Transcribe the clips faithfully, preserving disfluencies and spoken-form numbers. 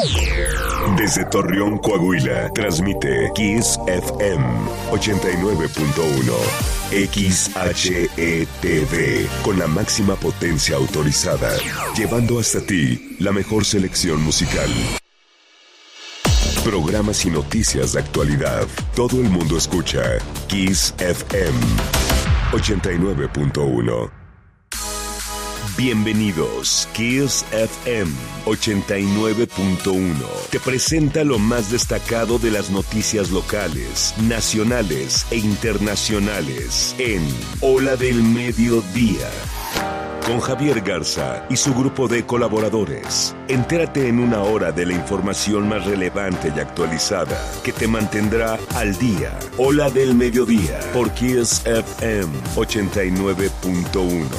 Desde Torreón, Coahuila, transmite Kiss F M ochenta y nueve punto uno. X H E T V, con la máxima potencia autorizada, llevando hasta ti la mejor selección musical. Programas y noticias de actualidad. Todo el mundo escucha Kiss F M ochenta y nueve punto uno. Bienvenidos. Kiss F M ochenta y nueve punto uno te presenta lo más destacado de las noticias locales, nacionales e internacionales en Ola del Mediodía. Con Javier Garza y su grupo de colaboradores. Entérate en una hora de la información más relevante y actualizada que te mantendrá al día. Ola del Mediodía por Kiss F M ochenta y nueve punto uno.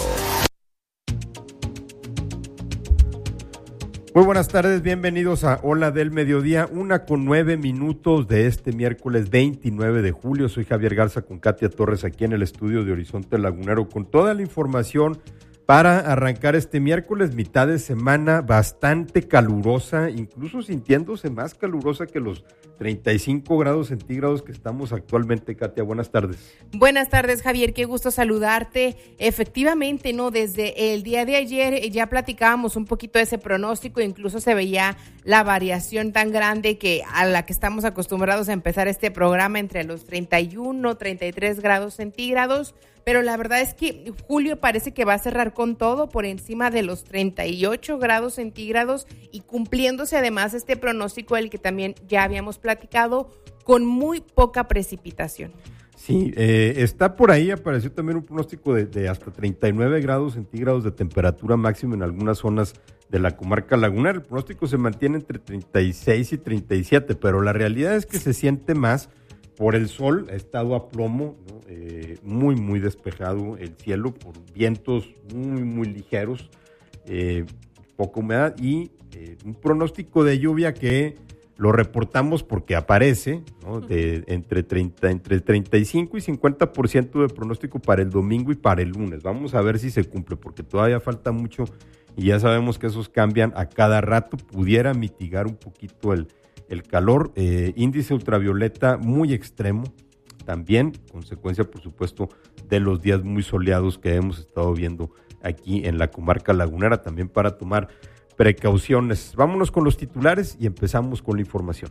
Muy buenas tardes, bienvenidos a Ola del Mediodía, una con nueve minutos de este miércoles veintinueve de julio. Soy Javier Garza con Katia Torres aquí en el estudio de Horizonte Lagunero con toda la información para arrancar este miércoles, mitad de semana bastante calurosa, incluso sintiéndose más calurosa que los treinta y cinco grados centígrados que estamos actualmente. Katia, buenas tardes. Buenas tardes, Javier, qué gusto saludarte. Efectivamente, no, desde el día de ayer ya platicábamos un poquito de ese pronóstico, incluso se veía la variación tan grande que a la que estamos acostumbrados a empezar este programa entre los treinta y uno, treinta y tres grados centígrados. Pero la verdad es que julio parece que va a cerrar con todo por encima de los treinta y ocho grados centígrados y cumpliéndose además este pronóstico del que también ya habíamos platicado, con muy poca precipitación. Sí, eh, está por ahí, apareció también un pronóstico de, de hasta treinta y nueve grados centígrados de temperatura máxima en algunas zonas de la comarca lagunera. El pronóstico se mantiene entre treinta y seis y treinta y siete, pero la realidad es que se siente más por el sol, ha estado a plomo, ¿no? eh, muy, muy despejado el cielo, por vientos muy, muy ligeros, eh, poca humedad y eh, un pronóstico de lluvia que lo reportamos porque aparece, ¿no? de, entre, treinta, entre treinta y cinco y cincuenta por ciento de pronóstico para el domingo y para el lunes. Vamos a ver si se cumple porque todavía falta mucho y ya sabemos que esos cambian a cada rato, pudiera mitigar un poquito el El calor, eh, índice ultravioleta muy extremo, también consecuencia, por supuesto, de los días muy soleados que hemos estado viendo aquí en la comarca lagunera, también para tomar precauciones. Vámonos con los titulares y empezamos con la información.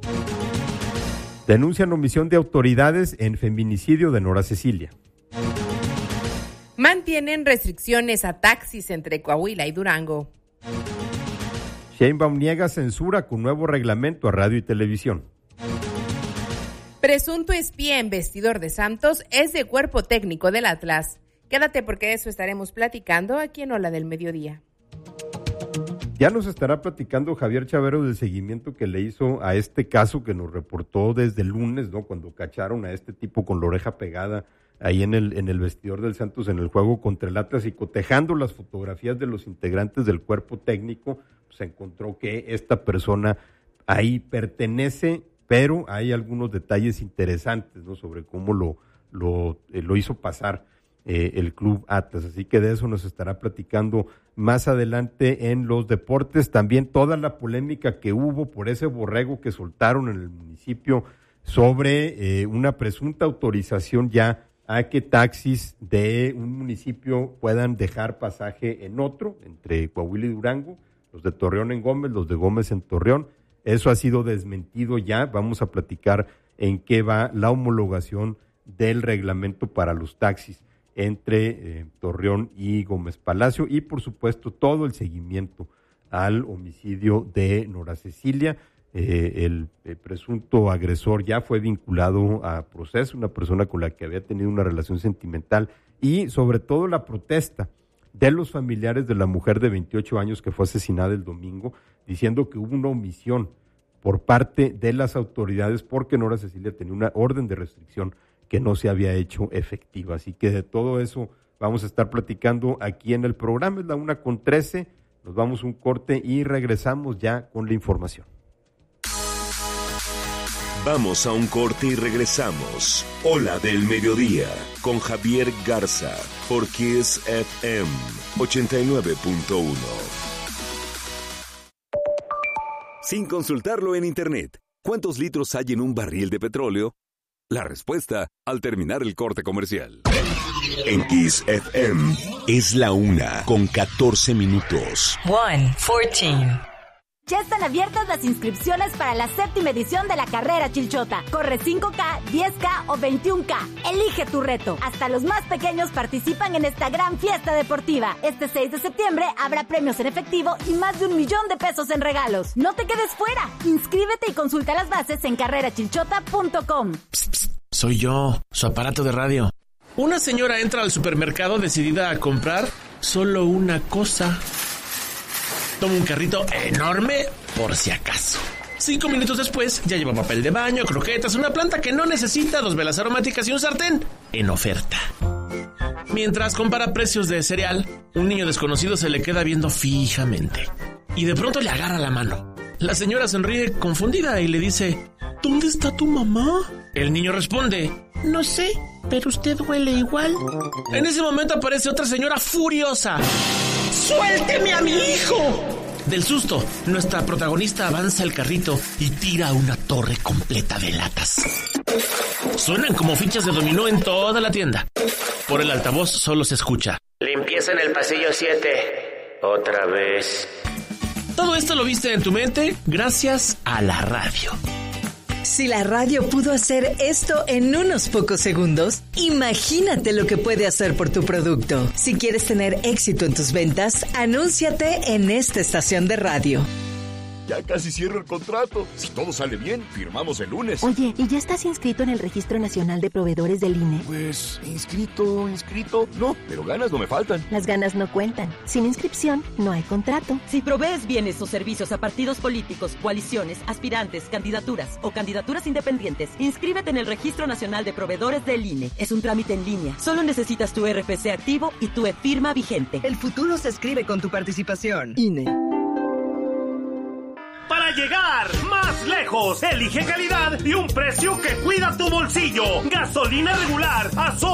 Denuncian omisión de autoridades en feminicidio de Nora Cecilia. Mantienen restricciones a taxis entre Coahuila y Durango. Sheinbaum niega censura con nuevo reglamento a radio y televisión. Presunto espía en vestidor de Santos es de cuerpo técnico del Atlas. Quédate porque de eso estaremos platicando aquí en Ola del Mediodía. Ya nos estará platicando Javier Chavero del seguimiento que le hizo a este caso que nos reportó desde el lunes, ¿no? Cuando cacharon a este tipo con la oreja pegada ahí en el, en el vestidor del Santos en el juego contra el Atlas y cotejando las fotografías de los integrantes del cuerpo técnico, se encontró que esta persona ahí pertenece, pero hay algunos detalles interesantes, ¿no? Sobre cómo lo, lo, eh, lo hizo pasar eh, el Club Atlas. Así que de eso nos estará platicando más adelante en los deportes. También toda la polémica que hubo por ese borrego que soltaron en el municipio sobre eh, una presunta autorización ya a que taxis de un municipio puedan dejar pasaje en otro, entre Coahuila y Durango, los de Torreón en Gómez, los de Gómez en Torreón. Eso ha sido desmentido ya. Vamos a platicar en qué va la homologación del reglamento para los taxis entre eh, Torreón y Gómez Palacio y, por supuesto, todo el seguimiento al homicidio de Nora Cecilia. Eh, el, el presunto agresor ya fue vinculado a proceso, una persona con la que había tenido una relación sentimental y, sobre todo, la protesta de los familiares de la mujer de veintiocho años que fue asesinada el domingo, diciendo que hubo una omisión por parte de las autoridades porque Nora Cecilia tenía una orden de restricción que no se había hecho efectiva. Así que de todo eso vamos a estar platicando aquí en el programa. Es la una con trece, nos vamos un corte y regresamos ya con la información. Vamos a un corte y regresamos. Ola del Mediodía con Javier Garza por Kiss F M ochenta y nueve punto uno. sin consultarlo en Internet. ¿Cuántos litros hay en un barril de petróleo? La respuesta al terminar el corte comercial. En Kiss F M es la una con catorce minutos. one fourteen. Ya están abiertas las inscripciones para la séptima edición de la carrera Chilchota. Corre cinco K, diez K o veintiún K. Elige tu reto. Hasta los más pequeños participan en esta gran fiesta deportiva. Este seis de septiembre habrá premios en efectivo y más de un millón de pesos en regalos. No te quedes fuera. Inscríbete y consulta las bases en carrera chilchota punto com. Psst, psst, soy yo, su aparato de radio. Una señora entra al supermercado decidida a comprar solo una cosa. Toma un carrito enorme por si acaso. Cinco minutos después ya lleva papel de baño, croquetas, una planta que no necesita, dos velas aromáticas y un sartén en oferta. Mientras compara precios de cereal, un niño desconocido se le queda viendo fijamente y de pronto le agarra la mano. La señora sonríe confundida y le dice: ¿Dónde está tu mamá? El niño responde: No sé, pero usted huele igual. En ese momento aparece otra señora furiosa. ¡Suélteme a mi hijo! Del susto, nuestra protagonista avanza el carrito y tira una torre completa de latas. Suenan como fichas de dominó en toda la tienda. Por el altavoz solo se escucha: limpieza en el pasillo siete. Otra vez. Todo esto lo viste en tu mente gracias a la radio. Si la radio pudo hacer esto en unos pocos segundos, imagínate lo que puede hacer por tu producto. Si quieres tener éxito en tus ventas, anúnciate en esta estación de radio. Ya casi cierro el contrato. Si todo sale bien, firmamos el lunes. Oye, ¿y ya estás inscrito en el Registro Nacional de Proveedores del I N E? Pues, inscrito, inscrito. No, pero ganas no me faltan. Las ganas no cuentan. Sin inscripción, no hay contrato. Si provees bienes o servicios a partidos políticos, coaliciones, aspirantes, candidaturas o candidaturas independientes, inscríbete en el Registro Nacional de Proveedores del I N E. Es un trámite en línea. Solo necesitas tu R F C activo y tu e-firma vigente. El futuro se escribe con tu participación. I N E. Para llegar más lejos, elige calidad y un precio que cuida tu bolsillo. Gasolina regular a solo